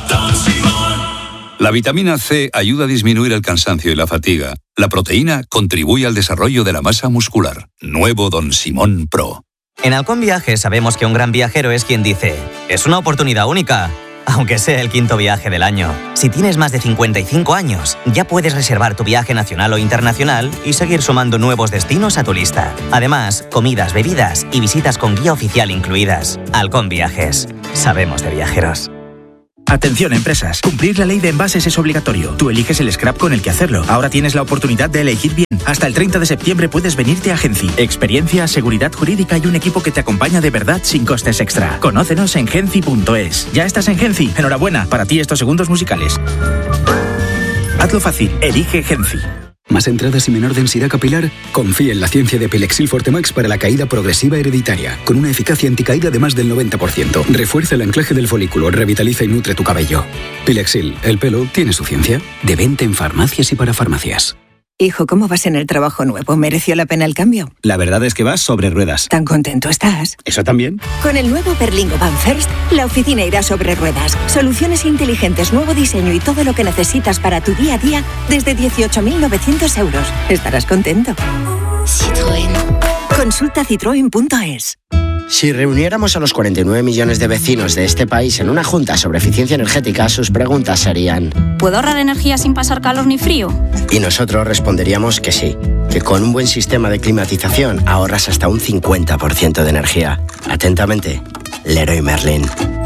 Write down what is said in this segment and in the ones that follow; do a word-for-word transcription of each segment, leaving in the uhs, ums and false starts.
Don Simón. La vitamina C ayuda a disminuir el cansancio y la fatiga. La proteína contribuye al desarrollo de la masa muscular. Nuevo Don Simón Pro. En Halcón Viajes sabemos que un gran viajero es quien dice: es una oportunidad única, aunque sea el quinto viaje del año. Si tienes más de cincuenta y cinco años, ya puedes reservar tu viaje nacional o internacional y seguir sumando nuevos destinos a tu lista. Además, comidas, bebidas y visitas con guía oficial incluidas. Halcón Viajes. Sabemos de viajeros. Atención, empresas. Cumplir la ley de envases es obligatorio. Tú eliges el scrap con el que hacerlo. Ahora tienes la oportunidad de elegir bien. Hasta el treinta de septiembre puedes venirte a Genci. Experiencia, seguridad jurídica y un equipo que te acompaña de verdad sin costes extra. Conócenos en genci punto es. ¿Ya estás en Genci? Enhorabuena. Para ti estos segundos musicales. Hazlo fácil. Elige Genci. ¿Más entradas y menor densidad capilar? Confía en la ciencia de Pilexil Fortemax para la caída progresiva hereditaria, con una eficacia anticaída de más del noventa por ciento. Refuerza el anclaje del folículo, revitaliza y nutre tu cabello. Pilexil, el pelo tiene su ciencia. De venta en farmacias y para farmacias. Hijo, ¿cómo vas en el trabajo nuevo? ¿Mereció la pena el cambio? La verdad es que vas sobre ruedas. ¿Tan contento estás? ¿Eso también? Con el nuevo Berlingo Van First, la oficina irá sobre ruedas. Soluciones inteligentes, nuevo diseño y todo lo que necesitas para tu día a día desde dieciocho mil novecientos euros. Estarás contento. Citroën. Consulta citroen punto es. Si reuniéramos a los cuarenta y nueve millones de vecinos de este país en una junta sobre eficiencia energética, sus preguntas serían: ¿puedo ahorrar energía sin pasar calor ni frío? Y nosotros responderíamos que sí, que con un buen sistema de climatización ahorras hasta un cincuenta por ciento de energía. Atentamente, Leroy Merlin.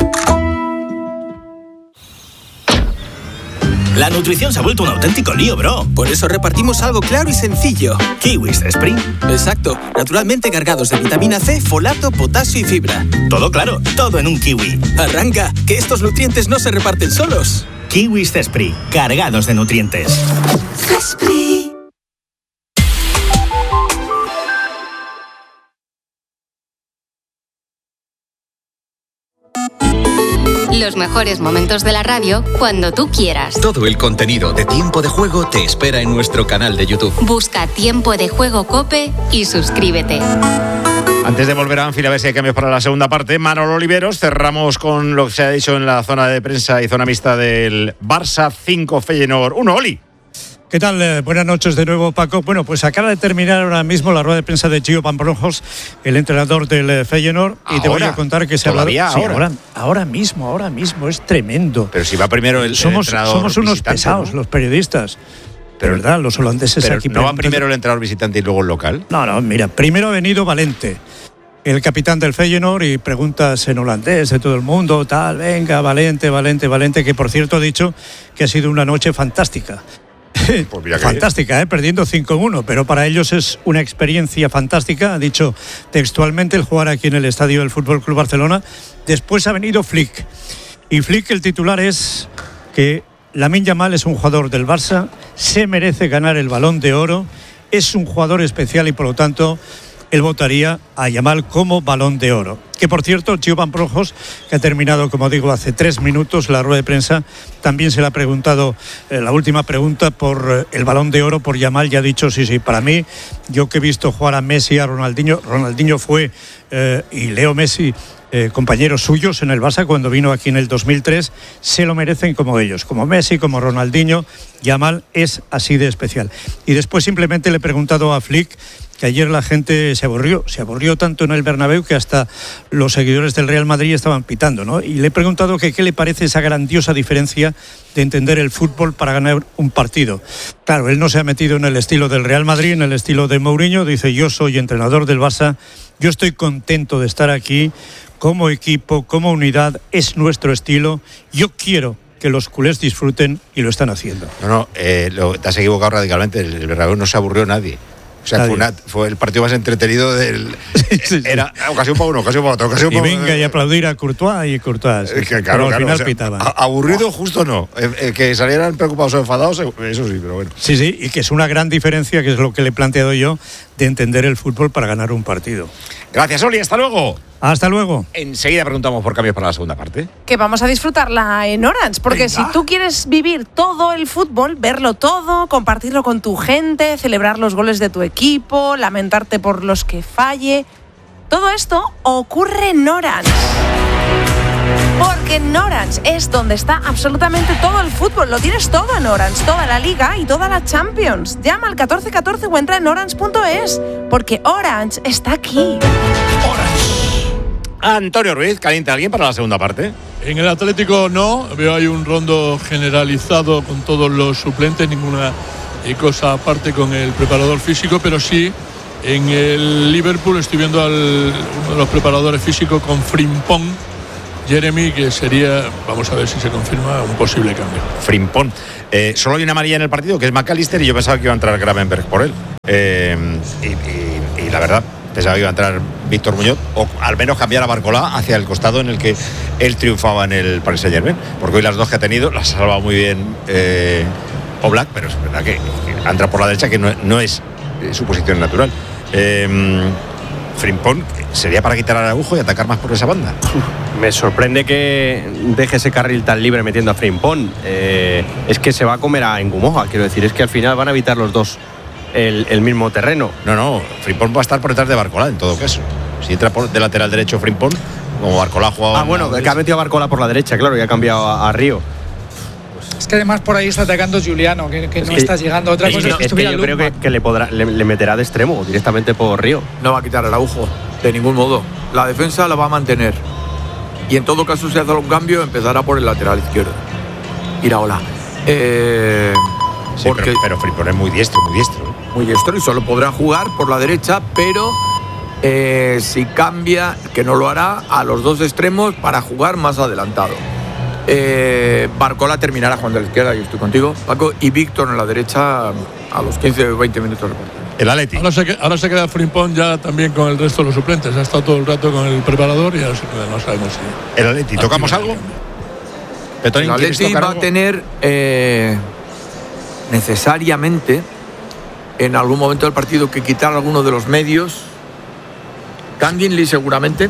La nutrición se ha vuelto un auténtico lío, bro. Por eso repartimos algo claro y sencillo. Kiwis Spring. Exacto. Naturalmente cargados de vitamina C, folato, potasio y fibra. Todo claro, todo en un kiwi. Arranca, que estos nutrientes no se reparten solos. Kiwis Spring, cargados de nutrientes. Spring. Los mejores momentos de la radio cuando tú quieras. Todo el contenido de Tiempo de Juego te espera en nuestro canal de YouTube. Busca Tiempo de Juego COPE y suscríbete. Antes de volver a Anfield, a ver si hay cambios para la segunda parte, Manolo Oliveros, cerramos con lo que se ha dicho en la zona de prensa y zona mixta del Barça cinco, Feyenoord uno. Oli. ¿Qué tal? Eh, buenas noches de nuevo, Paco. Bueno, pues acaba de terminar ahora mismo la rueda de prensa de Gio Van Bronckhorst, el entrenador del eh, Feyenoord, y ahora, te voy a contar que se ha hablado... Sí, ahora. ahora, ahora mismo, ahora mismo, es tremendo. Pero si va primero el, somos, el entrenador Somos unos visitante, pesados, ¿no? Los periodistas. Pero, ¿verdad? Los holandeses pero aquí... ¿no va primero el entrenador visitante y luego el local? No, no, mira, primero ha venido Valente, el capitán del Feyenoord, y preguntas en holandés de todo el mundo, tal, venga, Valente, Valente, Valente, que por cierto ha dicho que ha sido una noche fantástica. Pues mira que fantástica, ¿eh? Perdiendo cinco uno, pero para ellos es una experiencia fantástica, ha dicho textualmente, el jugar aquí en el estadio del Fútbol Club Barcelona. Después ha venido Flick, y Flick, el titular es que Lamine Yamal es un jugador del Barça, se merece ganar el Balón de Oro, es un jugador especial y por lo tanto él votaría a Yamal como Balón de Oro. Que por cierto, Gio Van Bronckhorst, que ha terminado, como digo, hace tres minutos la rueda de prensa, también se le ha preguntado eh, la última pregunta por eh, el Balón de Oro, por Yamal, y ha dicho, sí, sí, para mí, yo que he visto jugar a Messi, a Ronaldinho, Ronaldinho fue, eh, y Leo Messi, eh, compañeros suyos en el Barça cuando vino aquí en el dos mil tres, se lo merecen como ellos, como Messi, como Ronaldinho. Yamal es así de especial. Y después simplemente le he preguntado a Flick, que ayer la gente se aburrió, se aburrió tanto en el Bernabéu que hasta los seguidores del Real Madrid estaban pitando, ¿no? Y le he preguntado que qué le parece esa grandiosa diferencia de entender el fútbol para ganar un partido. Claro, él no se ha metido en el estilo del Real Madrid, en el estilo de Mourinho, dice, yo soy entrenador del Barça, yo estoy contento de estar aquí, como equipo, como unidad, es nuestro estilo, yo quiero que los culés disfruten y lo están haciendo. No, no, eh, lo, te has equivocado radicalmente, el, el Bernabéu no se aburrió nadie. O sea, fue, una, fue el partido más entretenido del... Sí, sí, sí. Era ocasión para uno, ocasión para otro, ocasión y para venga, otro. y aplaudir a Courtois y Courtois. Sí, que, claro, pero al claro, final o sea, pitaban. Aburrido oh. justo no. Eh, eh, que salieran preocupados o enfadados, eso sí, pero bueno. Sí, sí, y que es una gran diferencia, que es lo que le he planteado yo, de entender el fútbol para ganar un partido. Gracias, Oli, hasta luego. Hasta luego. Enseguida preguntamos por cambios para la segunda parte. Que vamos a disfrutarla en Orange, porque Venga. Si tú quieres vivir todo el fútbol, verlo todo, compartirlo con tu gente, celebrar los goles de tu equipo, lamentarte por los que falle, todo esto ocurre en Orange. Porque en Orange es donde está absolutamente todo el fútbol. Lo tienes todo en Orange, toda la Liga y toda la Champions. Llama al catorce catorce o entra en orange punto es, porque Orange está aquí. Antonio Ruiz, ¿calienta alguien para la segunda parte? En el Atlético no, veo ahí un rondo generalizado con todos los suplentes, ninguna cosa aparte con el preparador físico, pero sí en el Liverpool estoy viendo al uno de los preparadores físicos con Frimpong, Jeremy, que sería, vamos a ver si se confirma, un posible cambio. Frimpong. Eh, solo hay una amarilla en el partido, que es McAllister, y yo pensaba que iba a entrar Gravenberch por él. Eh, y, y, y la verdad, pensaba que iba a entrar Víctor Muñoz, o al menos cambiar a Barcolá hacia el costado en el que él triunfaba en el Paris Saint-Germain, porque hoy las dos que ha tenido las ha salvado muy bien eh, Oblak, pero es verdad que, que entra por la derecha, que no, no es su posición natural. Eh, Frimpong sería para quitar a Araujo y atacar más por esa banda. Me sorprende que deje ese carril tan libre metiendo a Frimpong. Eh, es que se va a comer a Ngumoja, quiero decir, es que al final van a evitar los dos el, el mismo terreno. No, no, Frimpong va a estar por detrás de Barcolá en todo caso. Si entra por de lateral derecho Frimpong, como Barcolá ha jugado. Ah, bueno, que ha metido a Barcolá por la derecha, claro, y ha cambiado a, a Río. Es que además por ahí está atacando Giuliano, que, que no que, está llegando. Otra es cosa que, es que es que yo creo que, que le, podrá, le, le meterá de extremo directamente por Río. No va a quitar a Araujo, de ningún modo. La defensa la va a mantener. Y en todo caso, si hace un cambio, empezará por el lateral izquierdo. Iraola. Eh, sí, porque, pero, pero Frimpong es muy diestro, muy diestro. Muy diestro y solo podrá jugar por la derecha, pero eh, si cambia, que no lo hará, a los dos extremos para jugar más adelantado. Eh, Barcolá terminará jugando a la izquierda, yo estoy contigo, Paco, y Víctor en la derecha a los quince o veinte minutos de partido. El Atleti. Ahora se, ahora se queda Frimpong ya también con el resto de los suplentes. Ha estado todo el rato con el preparador y ahora se queda, no sabemos si. El Atleti, ¿tocamos algo? El Atleti va a tener eh, necesariamente en algún momento del partido que quitar alguno de los medios. Candingley seguramente,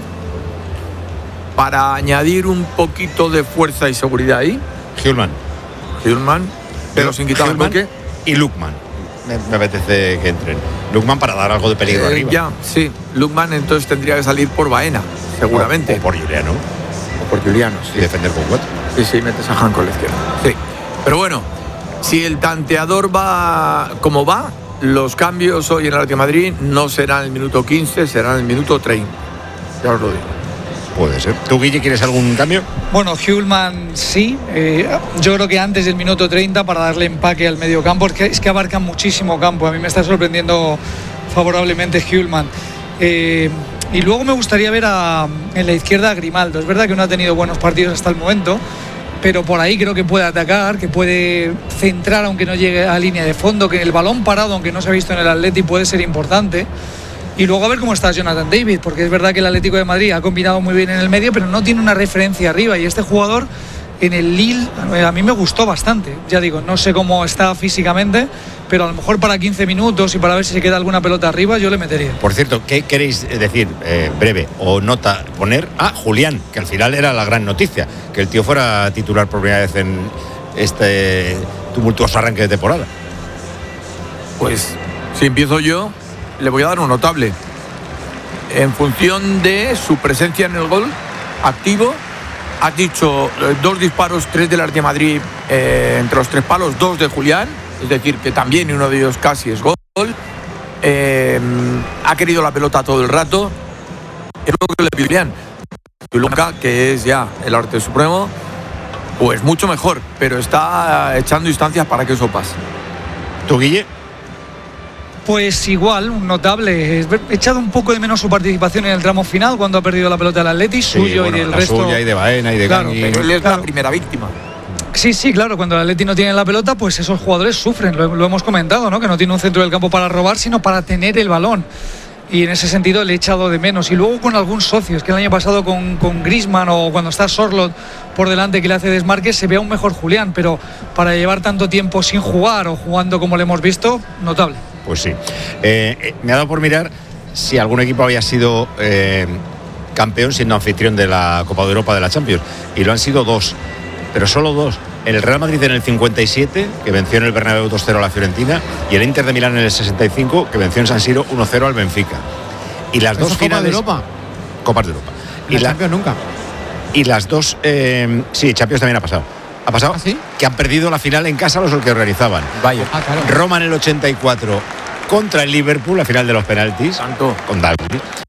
para añadir un poquito de fuerza y seguridad ahí. Hjulman. Hjulman, pero sin quitar el bloque. Y Lukman. Me, me apetece que entren. Lukman para dar algo de peligro eh, arriba. Ya, sí. Lukman entonces tendría que salir por Baena, seguramente. O, o por Giuliano. O por Giuliano, sí. Y defender con cuatro. Sí, sí, metes a Han con la izquierda. Sí. Pero bueno, si el tanteador va como va, los cambios hoy en el Atlético de Madrid no serán en el minuto quince, serán en el minuto treinta. Ya os lo digo. Puede ser. ¿Tú, Guille, quieres algún cambio? Bueno, Hjulman sí. Eh, yo creo que antes del minuto treinta para darle empaque al medio campo, es que, es que abarca muchísimo campo. A mí me está sorprendiendo favorablemente Hjulman. Eh, y luego me gustaría ver a, en la izquierda a Grimaldo. Es verdad que no ha tenido buenos partidos hasta el momento, pero por ahí creo que puede atacar, que puede centrar aunque no llegue a línea de fondo, que el balón parado, aunque no se ha visto en el Atleti, puede ser importante. Y luego a ver cómo está Jonathan David, porque es verdad que el Atlético de Madrid ha combinado muy bien en el medio, pero no tiene una referencia arriba. Y este jugador en el Lille a mí me gustó bastante. Ya digo, no sé cómo está físicamente, pero a lo mejor para quince minutos y para ver si se queda alguna pelota arriba, yo le metería. Por cierto, ¿qué queréis decir, eh, breve o nota, poner a Julián, que al final era la gran noticia, que el tío fuera titular por primera vez en este tumultuoso arranque de temporada? Pues si empiezo yo, le voy a dar un notable. En función de su presencia en el gol, activo, ha dicho eh, dos disparos, tres del Atlético de Madrid, eh, entre los tres palos, dos de Julián, es decir, que también uno de ellos casi es gol. Eh, ha querido la pelota todo el rato. Es lo que le pide Julián. Luca, que es ya el arte supremo, pues mucho mejor, pero está echando instancias para que eso pase. ¿Tú, Guille? Pues igual, un notable. He echado un poco de menos su participación en el tramo final cuando ha perdido la pelota del Atleti, sí, suyo bueno, y del la resto. Suya y de Baena y de claro, Gangui. Pero él es claro. la primera víctima. Sí, sí, claro, cuando el Atleti no tiene la pelota, pues esos jugadores sufren, lo, lo hemos comentado, ¿no? Que no tiene un centro del campo para robar, sino para tener el balón. Y en ese sentido le he echado de menos. Y luego con algún socio, es que el año pasado con, con Griezmann o cuando está Sorloth por delante que le hace desmarques, se ve aún mejor Julián, pero para llevar tanto tiempo sin jugar o jugando como lo hemos visto, notable. Pues sí. Eh, me ha dado por mirar si algún equipo había sido eh, campeón siendo anfitrión de la Copa de Europa de la Champions. Y lo han sido dos, pero solo dos. El Real Madrid en el cincuenta y siete, que venció en el Bernabéu dos cero a la Fiorentina, y el Inter de Milán en el sesenta y cinco, que venció en San Siro uno cero al Benfica. Y las dos finales... Copa de Europa. Copas de Europa. Y la Champions nunca. y las dos, eh, sí, Champions también ha pasado. Ha pasado ¿Ah, sí? que han perdido la final en casa los que organizaban. Vaya. Ah, claro. Roma en el ochenta y cuatro contra el Liverpool, la final de los penaltis. Tanto. Con David.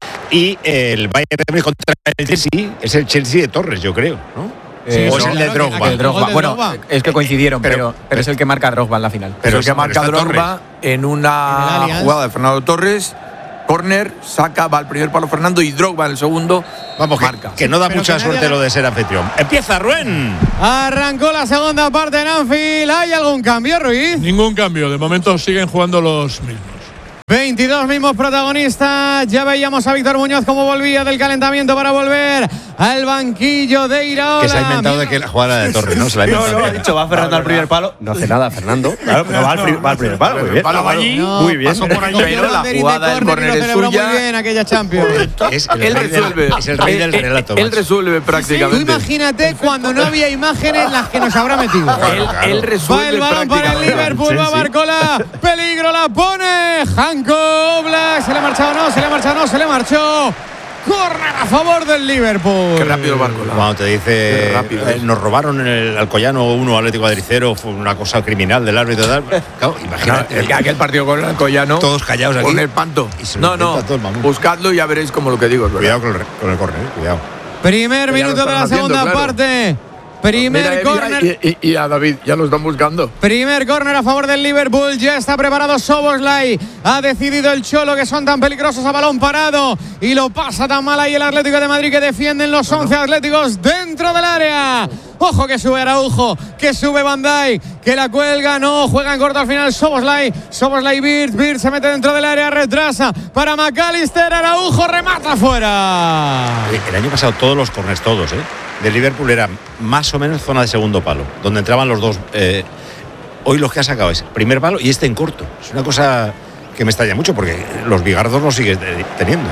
Y el Bayern contra el Chelsea, es el Chelsea de Torres, yo creo, ¿no? Sí, o es no, el de claro, Drogba. aquel Drogba. De Bueno, Drogba. es que coincidieron, pero, pero, pero es el que marca Drogba en la final. Pero es el que marca está Drogba Torres. en una En el jugada de Fernando Torres. Corner, saca, va al primer palo Fernando y Drogba en el segundo. Vamos, que, marca. que no da Pero mucha que nadie suerte haga- lo de ser anfitrión. Empieza Rubén. Arrancó la segunda parte en Anfield. ¿Hay algún cambio, Ruiz? Ningún cambio, de momento siguen jugando los mismos. veintidós mismos protagonistas. Ya veíamos a Víctor Muñoz cómo volvía del calentamiento para volver al banquillo de Iraola. Que se ha inventado de que la jugada de Torres, ¿no? Se la ha No, inventado. no, ha dicho, va Fernando al primer palo. No hace nada, Fernando. Claro, pero va al, pri- va al primer palo. Muy bien. Palo allí. Muy bien. Pasó por ahí. Pero la jugada del córner es celebró suya. muy bien aquella Champions. Es el Él rey del- resuelve. es el rey del Él- relato. Él macho. resuelve Tú prácticamente. imagínate cuando no había imágenes las que nos habrá metido. Él, él Va resuelve el balón para el prácticamente. Liverpool, va Barcola, peligro la pone, Janko Oblak, se le ha marchado no, se le ha marchado no, se le marchó. Corner a favor del Liverpool. Qué rápido Barcola. Cuando te dice, Qué rápido. eh, nos robaron en el Alcoyano uno Atlético Madrid cero, fue una cosa criminal del árbitro y tal. Claro, imagínate. El que aquel partido con el Alcoyano. Todos callados aquí. Con el panto. Y se lo No, no. inventa todo el mamut. Buscadlo y ya veréis como lo que digo. es verdad. Cuidado con el, con el córner, eh, cuidado. Primer Que ya lo minuto de están la haciendo, segunda claro. parte. Primer Mira, córner. y, y- y a David, ya lo están buscando. Primer córner a favor del Liverpool. Ya está preparado Szoboszlai. Ha decidido el Cholo que son tan peligrosos a balón parado. Y lo pasa tan mal ahí el Atlético de Madrid que defienden los once atléticos dentro del área. Ojo que sube Araujo, que sube Van Dijk, que la cuelga, no, juega en corto al final Szoboszlai. Szoboszlai Bird, Bird se mete dentro del área, retrasa para McAllister, Araujo remata fuera. El año pasado todos los corners, todos, ¿eh? Del Liverpool eran más o menos zona de segundo palo, donde entraban los dos. Eh, hoy los que ha sacado es primer palo y este en corto. Es una cosa que me extraña mucho porque los bigardos los sigue teniendo,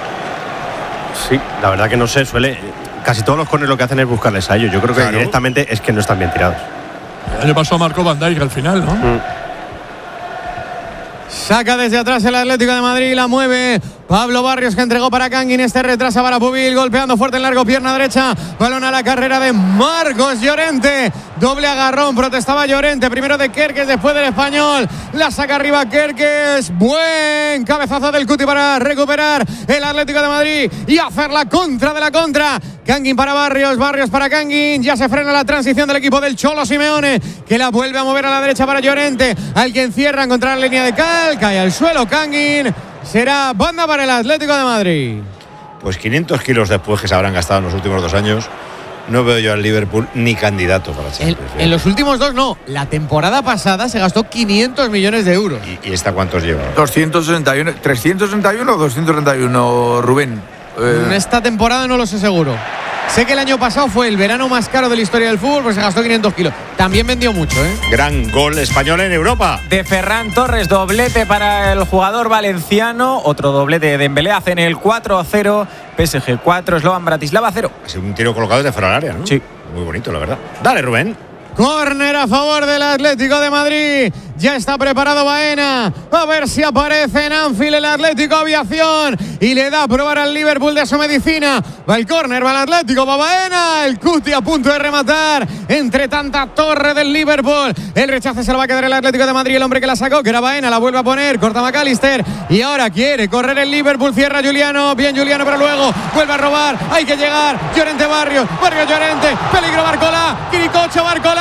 ¿eh? Sí, la verdad que no sé, suele. Casi todos los corners lo que hacen es buscarles a ellos. Yo creo que Claro. directamente es que no están bien tirados. El año pasado marcó Van Dijk al final, ¿no? Mm. Saca desde atrás el Atlético de Madrid, la mueve Pablo Barrios, que entregó para Kangin, este retrasa para Pubil, golpeando fuerte en largo, pierna derecha, balón a la carrera de Marcos Llorente, doble agarrón, protestaba Llorente, primero de Kerkes, después del español, la saca arriba Kerkes, buen cabezazo del Cuti para recuperar el Atlético de Madrid y hacer la contra de la contra. Kangin para Barrios, Barrios para Kangin, ya se frena la transición del equipo del Cholo Simeone, que la vuelve a mover a la derecha para Llorente, al que encierra contra la línea de cal, cae al suelo Kangin. Será banda para el Atlético de Madrid. Pues quinientos kilos después que se habrán gastado en los últimos dos años, no veo yo al Liverpool ni candidato para En, Champions. en los últimos dos no. La temporada pasada se gastó quinientos millones de euros. ¿Y, y esta cuántos lleva? doscientos sesenta y uno, trescientos sesenta y uno o doscientos treinta y uno, Rubén. Eh, En esta temporada no lo sé seguro. Sé que el año pasado fue el verano más caro de la historia del fútbol, pues se gastó quinientos kilos. También vendió mucho, ¿eh? Gran gol español en Europa. De Ferran Torres, doblete para el jugador valenciano. Otro doblete de Dembélé, hacen el cuatro a cero. P S G cuatro, Slovan Bratislava cero. Ha sido un tiro colocado desde fuera del área, ¿no? Sí. Muy bonito, la verdad. Dale, Rubén. Córner a favor del Atlético de Madrid. Ya está preparado Baena. A ver si aparece en Anfield el Atlético Aviación. Y le da a probar al Liverpool de su medicina. Va el córner, va el Atlético, va Baena. El Cuti a punto de rematar. Entre tanta torre del Liverpool. El rechace se lo va a quedar el Atlético de Madrid. El hombre que la sacó, que era Baena, la vuelve a poner. Corta McAllister. Y ahora quiere correr el Liverpool. Cierra Juliano. Bien Juliano, pero luego vuelve a robar. Hay que llegar. Llorente Barrios. Barrios Llorente. Peligro Barcola. Quiricocha Barcola.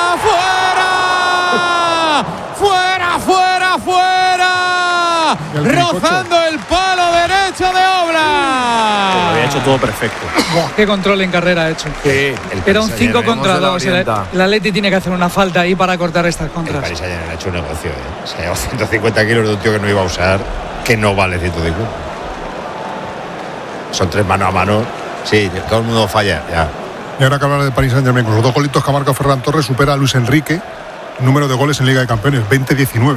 ¡Fuera! ¡Fuera, fuera, fuera! Rozando el palo derecho de Lo Oblak. había hecho todo perfecto. Qué control en carrera ha hecho. sí, Era un cinco contra de la dos. El, orienta. el Atleti tiene que hacer una falta ahí para cortar estas El contras. Paris Saint-Germain ha hecho un negocio, ¿eh? Se ha llevado ciento cincuenta kilos de un tío que no iba a usar, que no vale ciento cincuenta. Son tres mano a mano. Sí, todo el mundo falla, ya. Y ahora que hablar de Paris Saint-Germain, con los dos golitos que ha marcado Ferran Torres, supera a Luis Enrique, número de goles en Liga de Campeones, veinte diecinueve.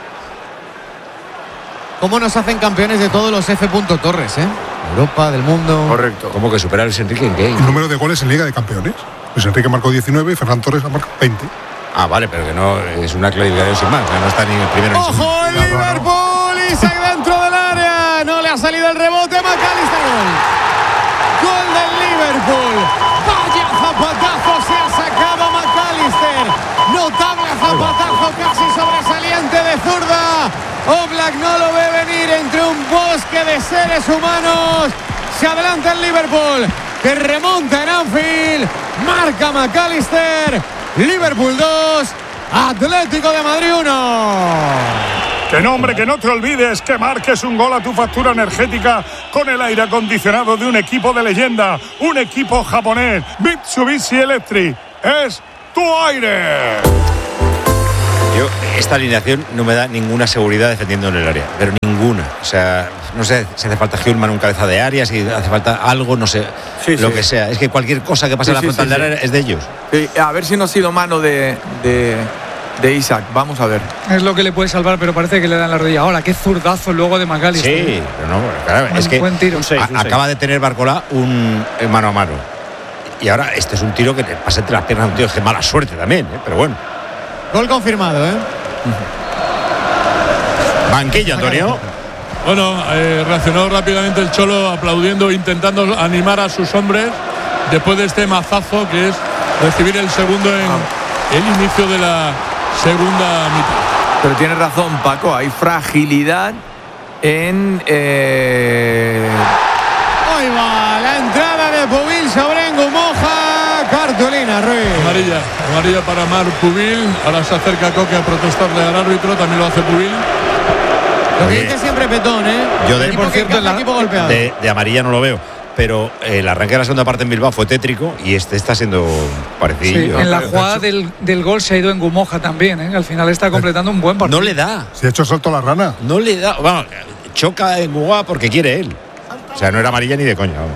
¿Cómo nos hacen campeones de todos los F. Torres, eh? Europa, del mundo. Correcto. ¿Cómo que supera a Luis Enrique en qué? El número de goles en Liga de Campeones. Luis Enrique marcó diecinueve y Ferran Torres ha marcado veinte. Ah, vale, pero que no es una clasificación sin más. No está ni el primero ni el segundo. ¡Ojo el Liverpool! Y se dentro del área. No le ha salido el rebote. McAllister. Gol. Gol del Liverpool. Liverpool. Vaya zapatazo se ha sacado McAllister. Notable zapatazo casi sobresaliente de zurda. Oblak no lo ve venir entre un bosque de seres humanos. Se adelanta el Liverpool, que remonta en Anfield. Marca McAllister. Liverpool dos, Atlético de Madrid uno. Que no, hombre, que no te olvides que marques un gol a tu factura energética con el aire acondicionado de un equipo de leyenda, un equipo japonés, Mitsubishi Electric. Es tu aire. Yo, esta alineación no me da ninguna seguridad defendiendo en el área, pero ninguna. O sea, no sé si hace falta Hjulman un cabeza de área, si hace falta algo, no sé, sí, lo sí. que sea. Es que cualquier cosa que pase sí, en la frontal sí, sí, de área sí. es de ellos. Sí, a ver si no ha sido mano de... de... de Isaac, vamos a ver. Es lo que le puede salvar, pero parece que le dan la rodilla. Ahora, qué zurdazo luego de McAllister. Sí, pero no, claro, es que buen tiro. Un seis, un acaba de tener Barcola un mano a mano. Y ahora este es un tiro que le pasa entre las piernas a un tío. Es que mala suerte también, ¿eh? Pero bueno. Gol confirmado, ¿eh? Banquillo, Antonio. Bueno, eh, reaccionó rápidamente el Cholo, aplaudiendo, intentando animar a sus hombres después de este mazazo que es recibir el segundo en ah. el inicio de la segunda mitad. Pero tiene razón, Paco, hay fragilidad en... Eh... Ahí va, la entrada de Pubil sobre Ngumoja, cartulina Ruiz. Amarilla, amarilla para Marc Pubil. Ahora se acerca Coque a protestarle al árbitro, también lo hace Pubil. Lo que dice siempre Petón, ¿eh? Yo de, por cierto, el equipo golpeado. De, de amarilla no lo veo. Pero el arranque de la segunda parte en Bilbao fue tétrico y este está siendo parecido. Sí, en la jugada del, del gol se ha ido en Ngumoja también, ¿eh? Al final está completando un buen partido. No le da. Se ha hecho salto la rana. No le da. Bueno, choca en Ngumoja porque quiere él. O sea, no era amarilla ni de coña. Vamos.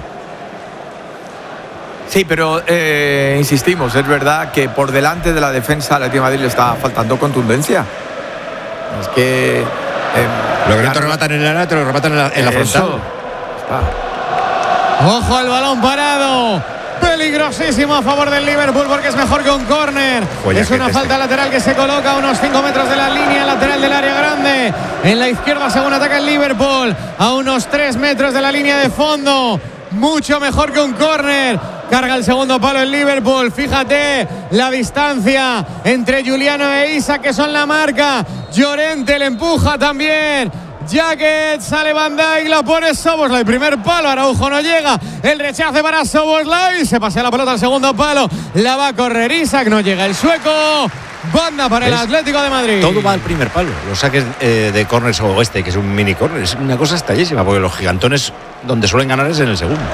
Sí, pero eh, insistimos, es verdad que por delante de la defensa la Atlético de Madrid le está faltando contundencia. Es que... Eh, lo que no te rematan en el área, te lo rematan en la, en la frontal. Está. Ojo al balón parado. Peligrosísimo a favor del Liverpool porque es mejor que un córner. Es una falta lateral que se coloca a unos cinco metros de la línea lateral del área grande. En la izquierda según ataca el Liverpool. A unos tres metros de la línea de fondo. Mucho mejor que un córner. Carga el segundo palo el Liverpool. Fíjate la distancia entre Juliano e Isa, que son la marca. Llorente le empuja también. Jacket, sale Van Dijk, la pone Szoboszlai, primer palo, Araujo no llega, el rechace para Szoboszlai, se pasea la pelota al segundo palo, la va a correr Isak, no llega el sueco, banda para el Atlético de Madrid. Todo va al primer palo, los saques eh, de córner o este, que es un mini córner, es una cosa estallísima, porque los gigantones donde suelen ganar es en el segundo.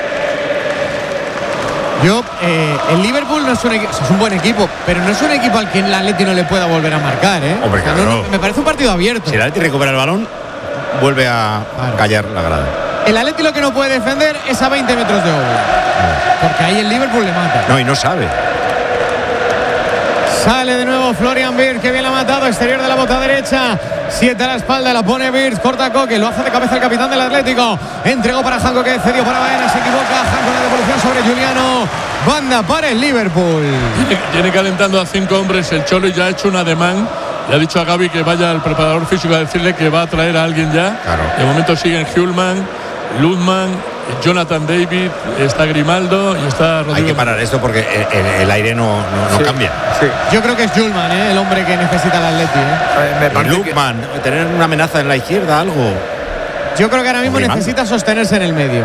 Yo, eh, el Liverpool no es un, equipo, es un buen equipo, pero no es un equipo al que el Atleti no le pueda volver a marcar, ¿eh? Hombre, claro. no, no, me parece un partido abierto. Si el Atleti recupera el balón, vuelve a claro. callar la grada. El Atleti lo que no puede defender es a veinte metros de Oblak, porque ahí el Liverpool le mata. No, y no sabe. Sale de nuevo Florian Wirtz, que bien la ha matado, exterior de la bota derecha. Siete a la espalda, la pone Wirtz, corta Coque, lo hace de cabeza el capitán del Atlético. Entregó para Janko, que cedió para Baena, se equivoca. Janko, la devolución sobre Juliano. Banda para el Liverpool. Viene, viene calentando a cinco hombres el Cholo y ya ha hecho un ademán. Le ha dicho a Gavi que vaya al preparador físico a decirle que va a traer a alguien ya. Claro. De momento siguen Hjulman, Lundman, Jonathan David, está Grimaldo y está Rodrigo. Hay que parar esto porque el, el aire no, no, no sí, cambia. Sí. Yo creo que es Hjulman, ¿eh? El hombre que necesita el Atleti, ¿eh? eh Lundman, que... tener una amenaza en la izquierda, algo. Yo creo que ahora mismo necesita sostenerse en el medio.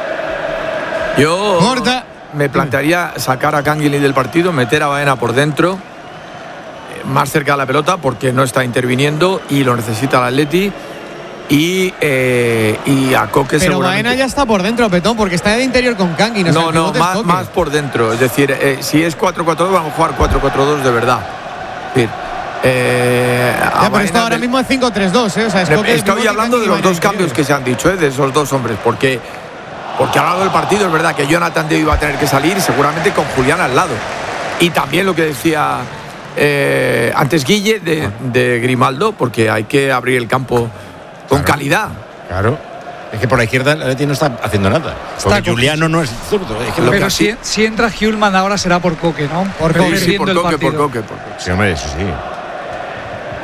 Yo Corta. me plantearía sacar a Canguilí del partido, meter a Baena por dentro, más cerca de la pelota porque no está interviniendo y lo necesita el Atleti. Y, eh, y a Coque pero seguramente. Baena ya está por dentro, Petón, porque está de interior con Kangui. No, no, no más, más por dentro. Es decir, eh, si es cuatro cuatro dos, vamos a jugar cuatro cuatro dos de verdad. Es decir, eh, ya, pero esto ahora mismo es cinco tres dos, ¿eh? O sea, es Coque, estoy hablando de los dos cambios que se han dicho, ¿eh? De esos dos hombres, porque, porque a lo largo del partido es verdad que Jonathan David iba a tener que salir, seguramente con Julián al lado. Y también lo que decía eh, antes Guille de, de Grimaldo, porque hay que abrir el campo con claro, calidad. Claro. Es que por la izquierda el Atleti no está haciendo nada. Porque está Juliano no es zurdo. Es que pero que si, si entra Hjulman ahora será por Coque, ¿no? Por Coque, sí, por Coque, por Coque, por Coque. Sí, hombre, eso sí.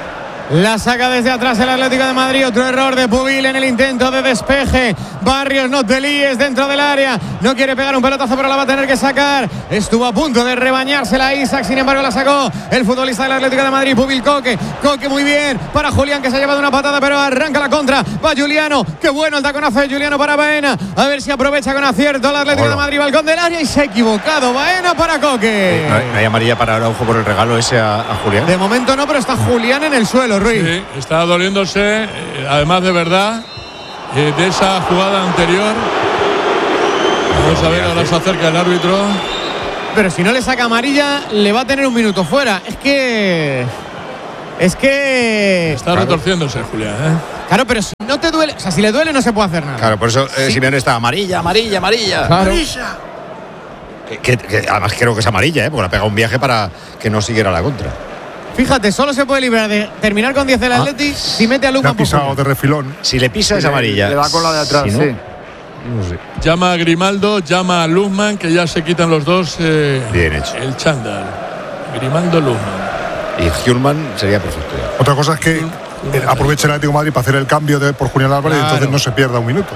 La saca desde atrás el Atlético de Madrid. Otro error de Pubil en el intento de despeje. Barrios, no te líes dentro del área. No quiere pegar un pelotazo, pero la va a tener que sacar. Estuvo a punto de rebañársela Isaac, sin embargo la sacó el futbolista del Atlético de Madrid, Pubil Coque. Coque muy bien para Julián, que se ha llevado una patada, pero arranca la contra. Va Juliano. Qué bueno el taconazo de Juliano para Baena. A ver si aprovecha con acierto el Atlético Hola. de Madrid. Balcón del área y se ha equivocado. Baena para Coque. Sí, no, hay, no hay amarilla para Araujo por el regalo ese a, a Julián. De momento no, pero está Julián en el suelo. Ruiz. Sí, está doliéndose, eh, además de verdad, eh, de esa jugada anterior. Vamos a ver, ahora se acerca el árbitro. Pero si no le saca amarilla, le va a tener un minuto fuera. Es que... Es que... Está claro. retorciéndose, Julián, ¿eh? Claro, pero si no te duele... O sea, si le duele no se puede hacer nada. Claro, por eso eh, sí. Simeone está amarilla, amarilla, amarilla. Claro. Amarilla. Que, que, que además creo que es amarilla, ¿eh? Porque le ha pegado un viaje para que no siguiera la contra. Fíjate, solo se puede librar de terminar con diez el ah. Atleti si mete a Luma. Le ha pisado de refilón. Si le pisa es amarilla. Le va con la de atrás, si no, sí. No sé. Llama a Grimaldo, llama a Luzman, que ya se quitan los dos. Eh, Bien hecho. El chándal. Grimaldo, Luzman. Y Hjulman sería perfecto. Ya. Otra cosa es que eh, aproveche el Atlético de Madrid para hacer el cambio de, por Julián Álvarez, claro. Y entonces no se pierda un minuto.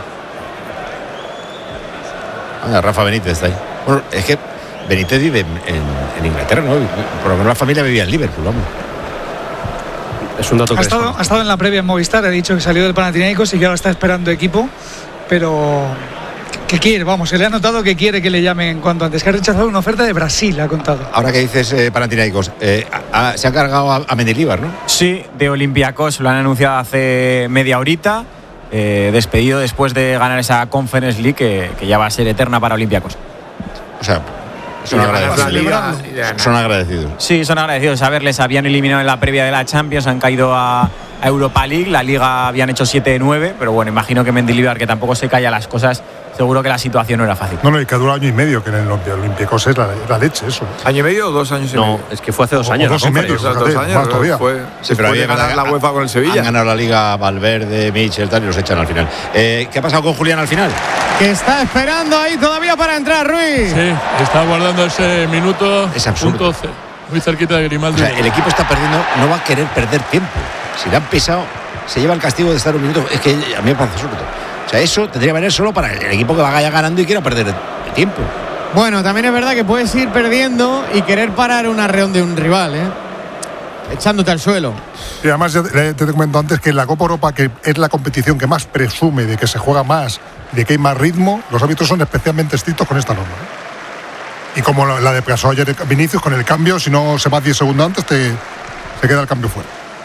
Ah, Rafa Benítez está ahí. Bueno, es que Benítez vive en, en, en Inglaterra, ¿no? Por lo menos la familia vivía en Liverpool, vamos. Es un dato que ha estado, ha estado en la previa en Movistar, ha dicho que salió del Panathinaikos y que ahora está esperando equipo, pero que quiere, vamos, se le ha notado que quiere que le llamen cuanto antes, que ha rechazado una oferta de Brasil, ha contado. Ahora que dices eh, Panathinaikos, eh, a, a, se ha cargado a, a Mendilibar, ¿no? Sí, de Olympiacos, lo han anunciado hace media horita, eh, despedido después de ganar esa Conference League que, que ya va a ser eterna para Olympiacos. O sea, son agradecidos. Son agradecidos. Sí, son agradecidos. A ver, les habían eliminado en la previa de la Champions, han caído a, a Europa League, la Liga habían hecho siete de nueve, pero bueno, imagino que Mendilibar, que tampoco se calla las cosas, seguro que la situación no era fácil. No, no, y que dura año y medio, que en el Olympiacos es la, la leche, eso. ¿Año y medio o dos años y no, medio? No, es que fue hace dos o, años. O dos y medio, fíjate, dos años, más todavía. Fue, sí, pero de ganar la UEFA con el Sevilla. Han ganado la Liga Valverde, Michel, tal, y los echan al final. Eh, ¿Qué ha pasado con Julián al final? Que está esperando ahí todavía para entrar, Ruiz. Sí, está guardando ese minuto. Es absurdo. Punto, muy cerquita de Grimaldo. O sea, el equipo está perdiendo, no va a querer perder tiempo. Si le han pisado, se lleva el castigo de estar un minuto. Es que a mí me parece absurdo. O sea, eso tendría que venir solo para el equipo que vaya ganando y quiera perder el tiempo. Bueno, también es verdad que puedes ir perdiendo y querer parar un arreón de un rival, ¿eh? Echándote al suelo. Y además, te, te comento antes que la Copa Europa, que es la competición que más presume de que se juega más, de que hay más ritmo, los árbitros son especialmente estrictos con esta norma, ¿eh? Y como la de pasó ayer Vinicius, con el cambio, si no se va diez segundos antes, te, se queda el cambio fuera.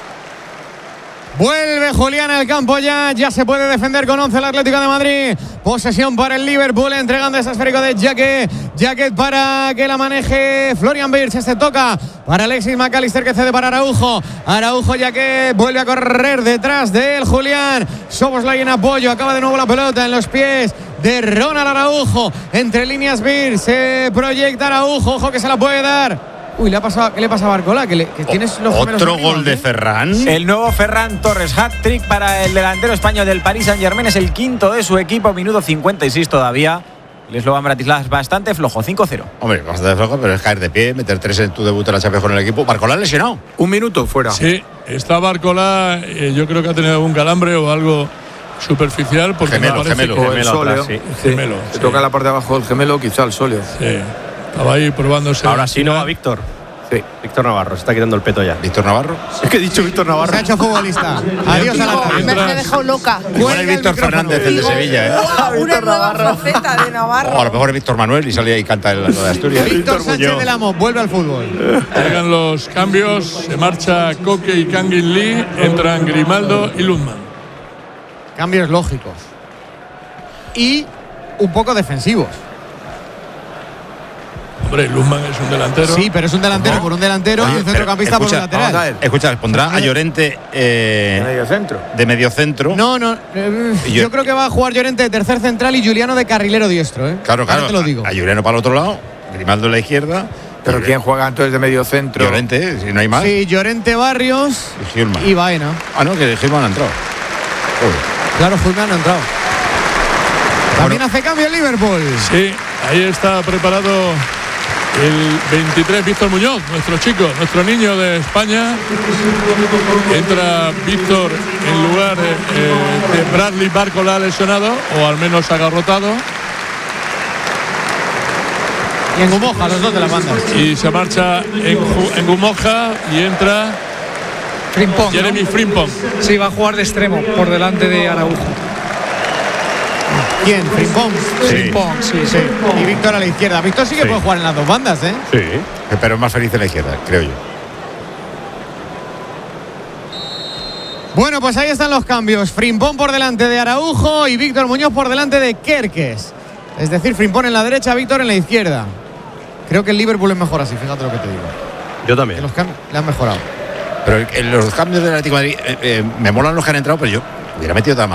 Vuelve Julián al campo ya, ya se puede defender con once el Atlético de Madrid. Posesión para el Liverpool, entregando ese esférico de Jacket. Jacket para que la maneje Florian Wirtz. Este toca para Alexis McAllister, que cede para Araujo. Araujo, Jacket vuelve a correr detrás de él Julián. Szoboszlai en apoyo, acaba de nuevo la pelota en los pies de Ronald Araujo. Entre líneas Wirtz, se proyecta Araujo, ojo que se la puede dar. Uy, ¿le ha pasado, ¿qué le pasa a Barcola? Que, le, que tienes los Otro gol de Ferran. El nuevo Ferran Torres, hat-trick para el delantero español del Paris Saint-Germain. Es el quinto de su equipo, minuto cincuenta y seis todavía. El Slovan Bratislava es bastante flojo, cinco cero. Hombre, bastante flojo, pero es caer de pie, meter tres en tu debut en la Champions con el equipo. Barcola lesionado. Un minuto fuera. Sí, está Barcola, eh, yo creo que ha tenido algún calambre o algo superficial. Porque gemelo, gemelo. O el sóleo. Sí. Sí. Gemelo, Se sí. toca la parte de abajo del gemelo, quizá el sóleo. Sí, estaba ahí probándose. Ahora sí no va Víctor. Sí, Víctor Navarro, se está quitando el peto ya. ¿Víctor Navarro? Es que he dicho Víctor Navarro. Se ha hecho futbolista. Adiós a la tarde. Me he dejado loca. Igual es Víctor Fernández, el de Sevilla, ¿eh? Wow, una nueva faceta de Navarro. O a lo mejor es Víctor Manuel y sale ahí y canta el de Asturias. Víctor Sánchez del Amo vuelve al fútbol. Llegan los cambios, se marcha Coque y Kangin Lee, entran Grimaldo y Luzman. Cambios lógicos. Y un poco defensivos. Hombre, Luzman es un delantero. Sí, pero es un delantero ¿Cómo? por un delantero Oye, y un centrocampista escucha, por un lateral. Escucha, pondrá a Llorente eh, de medio centro. De medio centro. No, no. Eh, yo, yo creo que va a jugar Llorente de tercer central y Juliano de carrilero diestro. ¿eh? Claro, claro. Te lo digo. A, a Juliano para el otro lado, Grimaldo a la izquierda. Pero ¿quién juega entonces de medio centro? Llorente, si no hay más. Sí, Llorente, Barrios y Hjulman. Y Baena. Ah, no, que Hjulman ha entrado. Uy. Claro, Hjulman ha entrado. También bueno. hace cambio el Liverpool. Sí, ahí está preparado El veintitrés, Víctor Muñoz, nuestro chico, nuestro niño de España. Entra Víctor en lugar eh, de Bradley Barcola lesionado, o al menos agarrotado. Y en Gumoja, los dos de las bandas. Y se marcha en, en Gumoja y entra Frimpong, Jeremy ¿no? Frimpong. Sí, va a jugar de extremo por delante de Araujo. ¿Quién? Frimpong. Sí. Frimpong, sí, sí. Y Víctor a la izquierda. Víctor sí que Sí. puede jugar en las dos bandas, ¿eh? Sí, pero es más feliz en la izquierda, creo yo. Bueno, pues ahí están los cambios. Frimpong por delante de Araujo y Víctor Muñoz por delante de Kerkes. Es decir, Frimpong en la derecha, Víctor en la izquierda. Creo que el Liverpool es mejor así, fíjate lo que te digo. Yo también. Que los cambios le han mejorado. Pero en los cambios del Atlético de Madrid, eh, eh, me molan los que han entrado, pero yo hubiera metido a